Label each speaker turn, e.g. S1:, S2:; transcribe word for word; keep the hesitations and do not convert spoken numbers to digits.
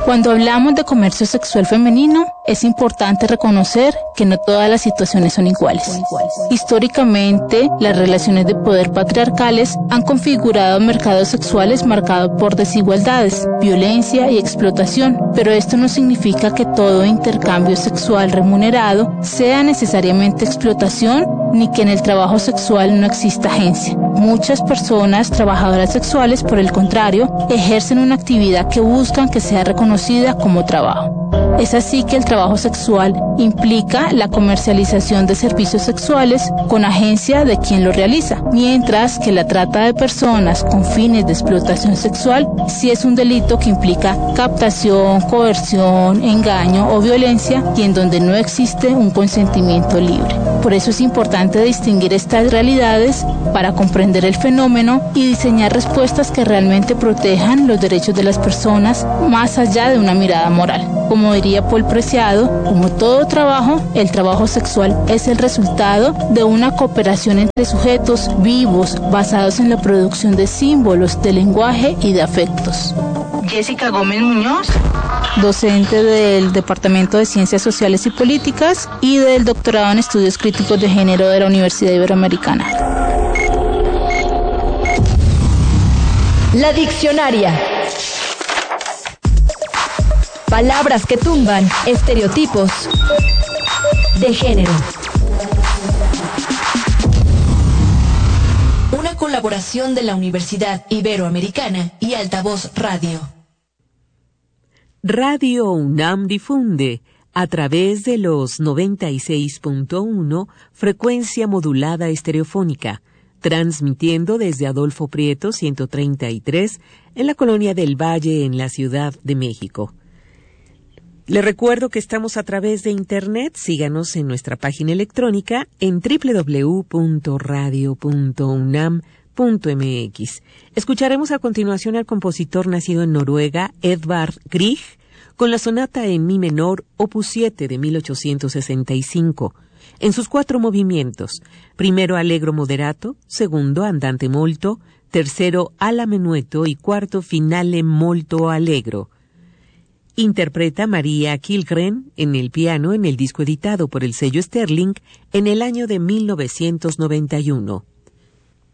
S1: Cuando hablamos de comercio sexual femenino, es importante reconocer que no todas las situaciones son iguales. Históricamente, las relaciones de poder patriarcales han configurado mercados sexuales marcados por desigualdades, violencia y explotación, pero esto no significa que todo intercambio sexual remunerado sea necesariamente explotación ni que en el trabajo sexual no exista agencia. Muchas personas trabajadoras sexuales, por el contrario, ejercen una actividad que buscan que sea reconocida como trabajo. Es así que el trabajo sexual implica la comercialización de servicios sexuales con agencia de quien lo realiza, mientras que la trata de personas con fines de explotación sexual sí es un delito que implica captación, coerción, engaño o violencia y en donde no existe un consentimiento libre. Por eso es importante distinguir estas realidades para comprender el fenómeno y diseñar respuestas que realmente protejan los derechos de las personas más allá de una mirada moral. Como diría Paul Preciado, como todo trabajo, el trabajo sexual es el resultado de una cooperación entre sujetos vivos basados en la producción de símbolos, de lenguaje y de afectos.
S2: Jessica Gómez Muñoz,
S1: docente del Departamento de Ciencias Sociales y Políticas y del Doctorado en Estudios Críticos de Género de la Universidad Iberoamericana.
S3: La diccionaria. Palabras que tumban estereotipos de género. Una colaboración de la Universidad Iberoamericana y Altavoz Radio.
S4: Radio UNAM difunde a través de los noventa y seis punto uno frecuencia modulada estereofónica, transmitiendo desde Adolfo Prieto ciento treinta y tres en la Colonia del Valle en la Ciudad de México. Le recuerdo que estamos a través de Internet. Síganos en nuestra página electrónica en doble u doble u doble u punto radio punto unam punto m x. Escucharemos a continuación al compositor nacido en Noruega, Edvard Grieg, con la sonata en mi menor, opus siete de mil ochocientos sesenta y cinco, en sus cuatro movimientos: primero allegro moderato, segundo andante molto, tercero alla menuetto y cuarto finale molto allegro. Interpreta María Kilgren en el piano en el disco editado por el sello Sterling en el año de mil novecientos noventa y uno.